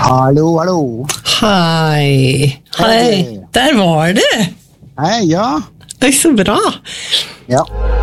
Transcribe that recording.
Hallo, hallo. Hei. Hei. Der var det. Hei, ja. Oi, så bra. Ja.